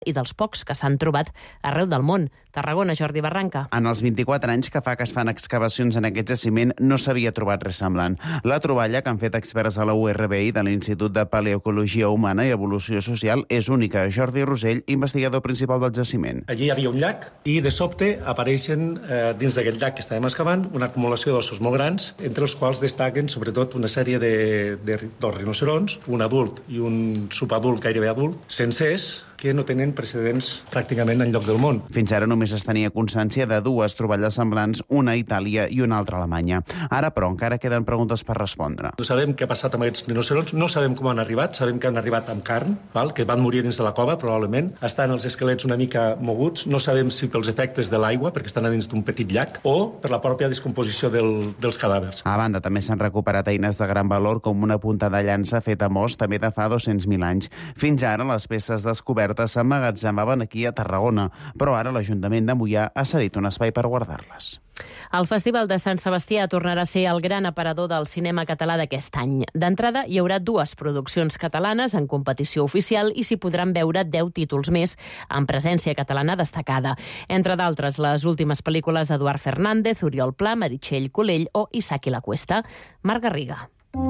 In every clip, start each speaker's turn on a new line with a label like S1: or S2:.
S1: i dels pocs que s'han trobat arreu del món. Tarragona, Jordi Barranca.
S2: En els 24 anys que fa que es fan excavacions en aquest jaciment no s'havia trobat res semblant. La troballa que han fet experts de la URB i de l'Institut de Paleoecologia Humana i Evolució Social és única. Jordi Rosell, investigador principal del jaciment.
S3: Allí hi havia un llac i de sobte apareixen dins d'aquest llac que estàvem excavant una acumulació d'ossos molt grans, entre els quals destaquen sobretot una sèrie dos rinoceronts, un adult i un subadult gairebé adult, sencers, que no tenen precedents pràcticament enlloc del món.
S2: Fins ara només es tenia constància de dues troballes semblants, una a Itàlia i una altra a Alemanya. Ara, però, encara queden preguntes per respondre.
S3: No sabem què ha passat amb aquests rinoceronts, no sabem com han arribat, sabem que han arribat amb carn, que van morir dins de la cova, probablement. Estan els esquelets una mica moguts, no sabem si pels efectes de l'aigua, perquè estan a dins d'un petit llac, o per la pròpia descomposició dels cadàvers.
S2: A banda, també s'han recuperat eines de gran valor, com una punta de llança feta a mos, també de fa 200.000 anys. Fins ara, les peces descobertes s'emmagatzemaven aquí a Tarragona, però ara l'Ajuntament de Moià ha cedit un espai per guardar-les.
S1: El Festival de Sant Sebastià tornarà a ser el gran aparador del cinema català d'aquest any. D'entrada, hi haurà 2 produccions catalanes en competició oficial i s'hi podran veure 10 títols més amb presència catalana destacada. Entre d'altres, les últimes pel·lícules d'Eduard Fernández, Oriol Pla, Meritxell Colell o Isaki Lacuesta. Marc Garriga.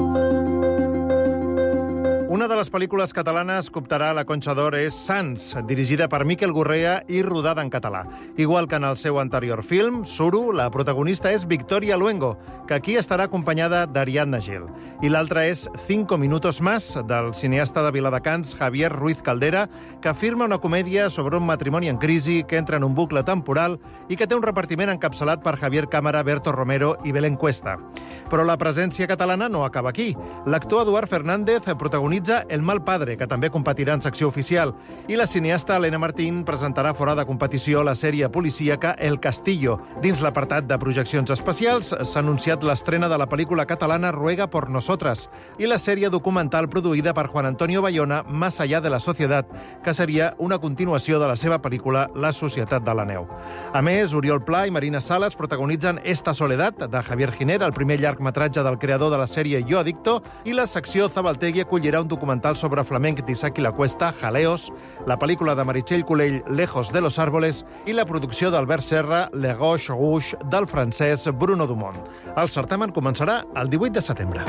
S4: Una de les pel·lícules catalanes que optarà a la Conxa d'Or és Sants, dirigida per Miquel Gorrea i rodada en català. Igual que en el seu anterior film, Suro, la protagonista és Victoria Luengo, que aquí estarà acompanyada d'Ariadna Gil. I l'altra és 5 minutos más, del cineasta de Viladecans, Javier Ruiz Caldera, que afirma una comèdia sobre un matrimoni en crisi que entra en un bucle temporal i que té un repartiment encapçalat per Javier Cámara, Berto Romero i Belén Cuesta. Però la presència catalana no acaba aquí. L'actor Eduard Fernández protagonitza El mal padre, que també competirà en secció oficial, i la cineasta Elena Martín presentarà fora de competició la sèrie policíaca El Castillo. Dins l'apartat de projeccions especials s'ha anunciat l'estrena de la pel·lícula catalana Ruega por nosotras i la sèrie documental produïda per Juan Antonio Bayona, Más allá de la sociedad, que seria una continuació de la seva pel·lícula La societat de la neu. A més, Oriol Pla i Marina Salas protagonitzen Esta soledad, de Javier Giner, el primer llargmetratge del creador de la sèrie Yo Adicto, i la secció Zabaltegui acollirà un documental sobre flamenc d'Isaki Lacuesta, Jaleos, la pel·lícula de Meritxell Colell, Lejos de los árboles, i la producció d'Albert Serra, Le Gauche Rouge, del francès Bruno Dumont. El certamen començarà el 18 de setembre.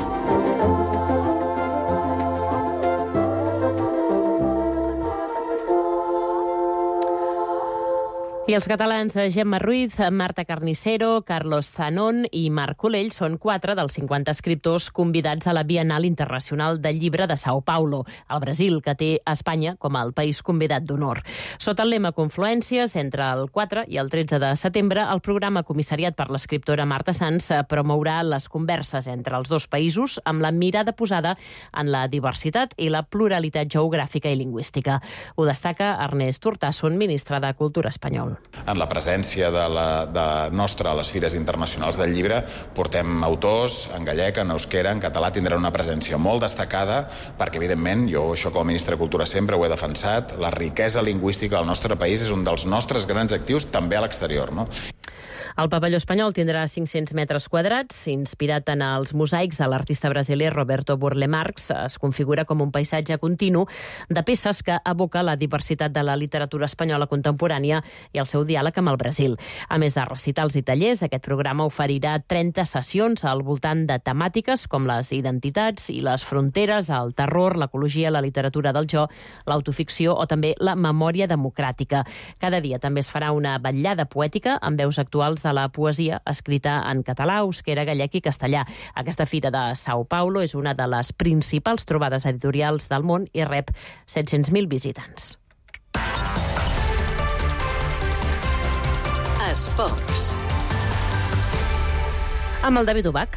S1: I els catalans Gemma Ruiz, Marta Carnicero, Carlos Zanon i Marc Colell són 4 dels 50 escriptors convidats a la Bienal Internacional del Llibre de Sao Paulo, al Brasil, que té Espanya com el país convidat d'honor. Sota el lema Confluències, entre el 4 i el 13 de setembre, el programa comissariat per l'escriptora Marta Sans promourà les converses entre els dos països amb la mirada posada en la diversitat i la pluralitat geogràfica i lingüística. Ho destaca Ernest Urtasun, ministre de Cultura espanyol.
S5: En la presència de nostra a les fires internacionals del llibre portem autors en gallec, en euskera, en català, tindran una presència molt destacada perquè, evidentment, jo això com a ministre de Cultura sempre ho he defensat, la riquesa lingüística del nostre país és un dels nostres grans actius també a l'exterior, no?
S1: El pavelló espanyol tindrà 500 metres quadrats, inspirat en els mosaics de l'artista brasiler Roberto Burle Marx. Es configura com un paisatge continu de peces que evoca la diversitat de la literatura espanyola contemporània i el seu diàleg amb el Brasil. A més de recitals i tallers, aquest programa oferirà 30 sessions al voltant de temàtiques com les identitats i les fronteres, el terror, l'ecologia, la literatura del jo, l'autoficció o també la memòria democràtica. Cada dia també es farà una vetllada poètica amb veus actuals de la poesia escrita en català, euskera, gallec i castellà. Aquesta fira de Sao Paulo és una de les principals trobades editorials del món i rep 700.000 visitants.
S6: Esports.
S1: Amb el David Ubach.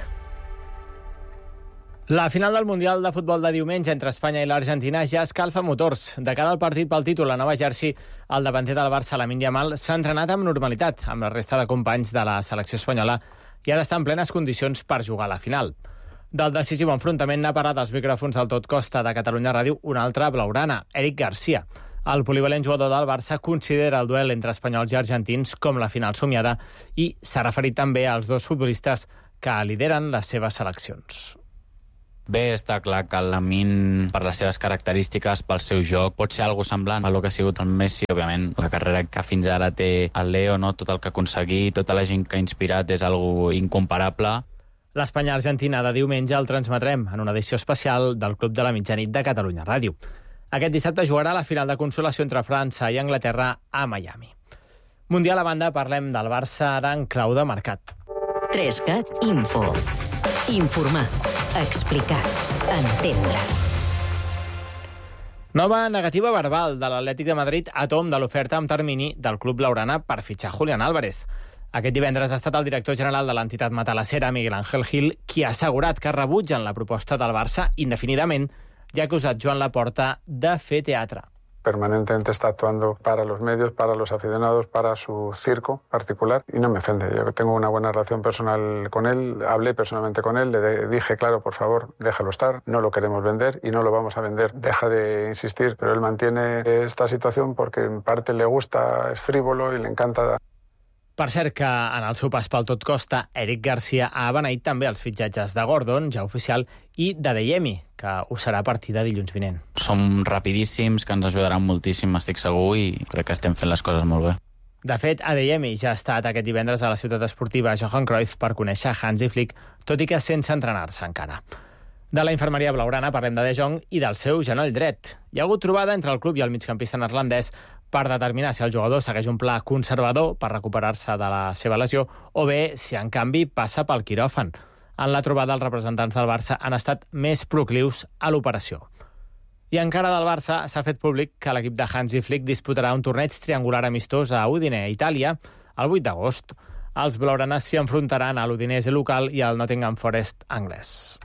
S7: La final del Mundial de Futbol de diumenge entre Espanya i l'Argentina ja escalfa motors. De cara al partit pel títol a Nova Jersey, el davanter del Barça, Lamine Yamal, s'ha entrenat amb normalitat amb la resta de companys de la selecció espanyola i ara està en plenes condicions per jugar a la final. Del decisiu enfrontament n'ha parlat als micròfons del Tot Costa de Catalunya Ràdio un altre blaugrana, Eric Garcia. El polivalent jugador del Barça considera el duel entre espanyols i argentins com la final somiada i s'ha referit també als dos futbolistes que lideren les seves seleccions.
S6: Bé, està clar que el Lamine, per les seves característiques, pel seu joc, pot ser algo semblant a lo que ha sigut el Messi. Òbviament, la carrera que fins ara té el Leo, no? Tot el que ha aconseguit, tota la gent que ha inspirat és algo incomparable.
S7: L'Espanya-Argentina de diumenge el transmetrem en una edició especial del Club de la Mitjanit de Catalunya Ràdio. Aquest dissabte jugarà la final de consolació entre França i Anglaterra a Miami. Mundial a banda, parlem del Barça ara en clau de mercat.
S8: 3CAT Info. Informar, explicar, entendre.
S7: Nova negativa verbal de l'Atlètic de Madrid a tomb de l'oferta amb termini del club blaugrana per fitxar Julián Álvarez. Aquest divendres ha estat el director general de l'entitat matalassera, Miguel Ángel Gil, qui ha assegurat que rebutgen la proposta del Barça indefinidament i ha acusat Joan Laporta de fer teatre.
S9: Permanentemente está actuando para los medios, para los aficionados, para su circo particular y no me ofende. Yo tengo una buena relación personal con él, hablé personalmente con él, le dije, claro, por favor, déjalo estar, no lo queremos vender y no lo vamos a vender. Deja de insistir, pero él mantiene esta situación porque en parte le gusta, es frívolo y le encanta.
S7: Per cert que en el seu pas pel tot costa, Eric Garcia ha beneït també els fitxatges de Gordon, ja oficial, i d'Adeyemi, que ho serà a partir de dilluns vinent.
S6: Som rapidíssims, que ens ajudaran moltíssim, estic segur, i crec que estem fent les coses molt bé.
S7: De fet, Adeyemi ja ha estat aquest divendres a la ciutat esportiva Johan Cruyff per conèixer Hansi Flick, tot i que sense entrenar-se encara. De la infermeria blaugrana parlem de De Jong i del seu genoll dret. Hi ha hagut trobada entre el club i el migcampista neerlandès per determinar si el jugador segueix un pla conservador per recuperar-se de la seva lesió o bé si, en canvi, passa pel quiròfan. En la trobada, els representants del Barça han estat més proclius a l'operació. I encara del Barça s'ha fet públic que l'equip de Hansi Flick disputarà un torneig triangular amistós a Udine, Itàlia, el 8 d'agost. Els blaugranes s'hi enfrontaran a l'Udinese local i al Nottingham Forest anglès.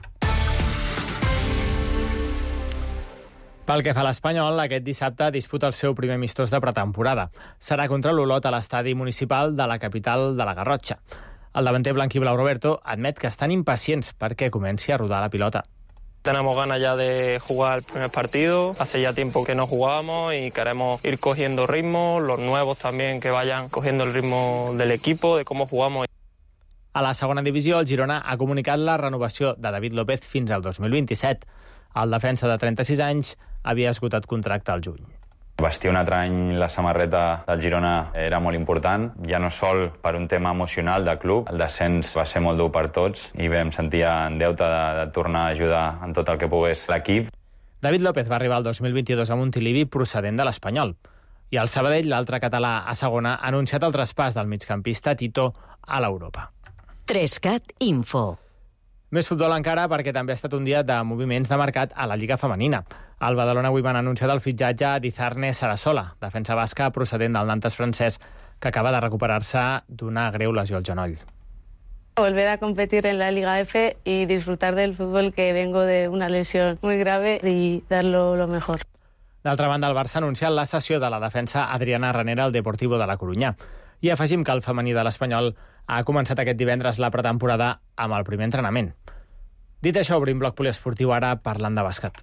S7: Pel que fa a l'Espanyol, aquest dissabte disputa el seu primer amistós de pretemporada. Serà contra l'Olot a l'estadi municipal de la capital de la Garrotxa. El davanter blanquiblau Roberto admet que estan impacients perquè comenci a rodar la pilota.
S10: Tenemos ganas ya de jugar el primer partido, hace ya tiempo que no jugábamos y queremos ir cogiendo ritmo, los nuevos también que vayan cogiendo el ritmo del equipo, de cómo jugamos.
S7: A la segona divisió, el Girona ha comunicat la renovació de David López fins al 2027. El defensa de 36 anys havia esgotat contracte al juny.
S11: Vestir un altre any la samarreta del Girona era molt important, ja no sol per un tema emocional de club. El descens va ser molt dur per tots i bé, em sentia en deute de tornar a ajudar en tot el que pogués l'equip.
S7: David López va arribar el 2022 a Montilivi procedent de l'Espanyol. I el Sabadell, l'altre català a segona, ha anunciat el traspàs del migcampista Tito a l'Europa.
S8: 3CAT Info.
S7: Més futbol encara perquè també ha estat un dia de moviments de mercat a la Lliga Femenina. El Badalona avui van anunciar el fitxatge d'Izarne Sarasola, defensa basca procedent del Nantes francès, que acaba de recuperar-se d'una greu lesió al genoll.
S12: Volver a competir en la Liga F y disfrutar del fútbol, que vengo de una lesión muy grave, y darlo lo mejor.
S7: D'altra banda, el Barça ha anunciat la cessió de la defensa Adriana Ranera al Deportivo de la Coruña. I afegim que el femení de l'Espanyol ha començat aquest divendres la pretemporada amb el primer entrenament. Dit això, obrim bloc poliesportiu ara parlant de bàsquet.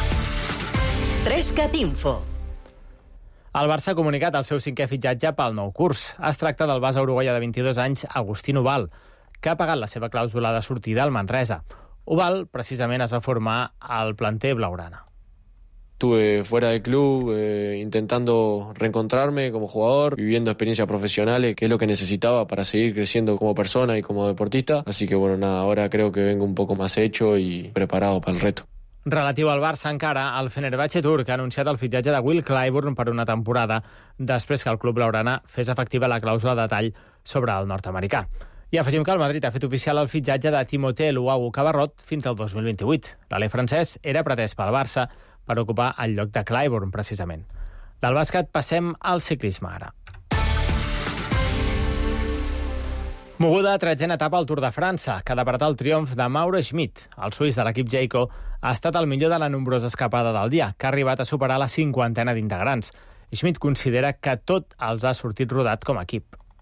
S8: 3CAT Info.
S7: El Barça ha comunicat el seu cinquè fitxatge pel nou curs. Es tracta del base uruguaià de 22 anys, Agustín Ubal, que ha pagat la seva clàusula de sortida al Manresa. Ubal, precisament, es va formar al planter blaugrana.
S13: Estuve fuera del club intentando reencontrarme como jugador, viviendo experiencias profesionales, que es lo que necesitaba para seguir creciendo como persona y como deportista. Así que bueno, nada, ahora creo que vengo un poco más hecho y preparado para el reto.
S7: Relatiu al Barça encara, el Fenerbahce turc ha anunciat el fitxatge de Will Clyburn per una temporada després que el club blaugrana fes efectiva la clàusula de tall sobre el nord-americà. I afegim que el Madrid ha fet oficial el fitxatge de Timothée Luau Cabarrot fins al 2028. L'alè francès era pretès pel Barça per ocupar el lloc de Clyburn, precisament. Del bàsquet passem al ciclisme ara. Moguda 13a etapa al Tour de França, que ha d'apartar el triomf de Mauro Schmid. El suís de l'equip Jayco ha estat el millor de la nombrosa escapada del dia, que ha arribat a superar la 50ena d'integrants. Schmid considera que tot els ha sortit rodat com a equip.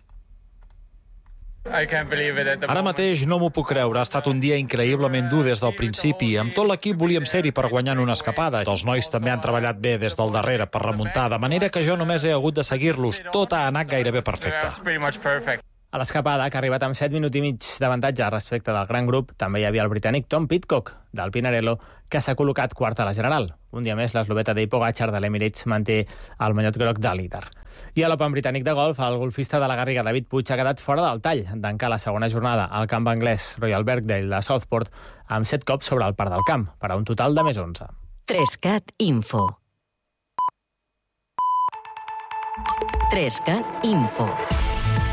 S14: Ara mateix no m'ho puc creure. Ha estat un dia increïblement dur des del principi. Amb tot l'equip volíem ser-hi per guanyar una escapada. Els nois també han treballat bé des del darrere per remuntar, de manera que jo només he hagut de seguir-los. Tot ha anat gairebé perfecte.
S7: A l'escapada, que ha arribat amb 7 minuts i mig d'avantatge respecte del gran grup, també hi havia el britànic Tom Pidcock, del Pinarello, que s'ha col·locat quart a la general. Un dia més, l'esloveta Dave Pogačar de l'Emirates manté el mallot groc de líder. I a l'Open britànic de golf, el golfista de la Garriga David Puig ha quedat fora del tall d'encar la segona jornada al camp anglès Royal Birkdale de Southport amb 7 cops sobre el parc del camp, per a un total de més 11.
S8: 3CAT Info. 3CAT Info.